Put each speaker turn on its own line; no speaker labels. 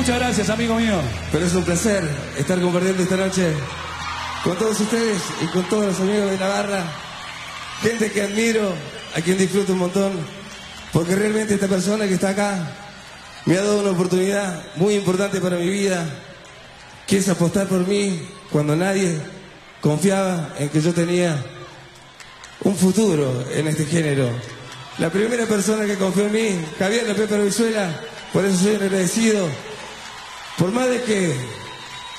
Muchas gracias, amigo mío.
Pero es un placer estar compartiendo esta noche con todos ustedes y con todos los amigos de Navarra. Gente que admiro, a quien disfruto un montón, porque realmente esta persona que está acá me ha dado una oportunidad muy importante para mi vida, que es apostar por mí cuando nadie confiaba en que yo tenía un futuro en este género. La primera persona que confió en mí, Javier La Pepa Brizuela, por eso soy agradecido. Por más de que